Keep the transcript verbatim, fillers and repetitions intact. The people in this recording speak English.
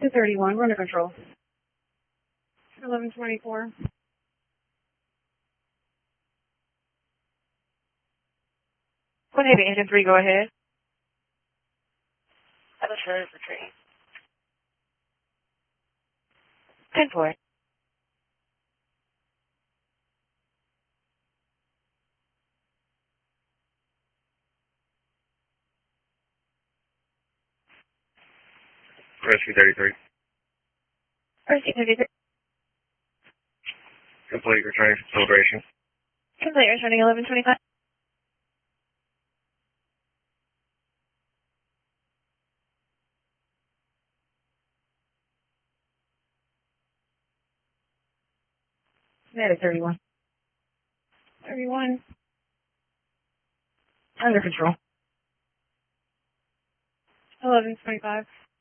two thirty-one, we're under control. eleven twenty-four. One Heavy Engine three, go ahead. I was ready for training. ten four. Rescue thirty-three. Rescue thirty-three. Complete returning from celebration. Complete returning eleven twenty-five. Medic thirty-one. thirty-one. Under control. eleven twenty-five.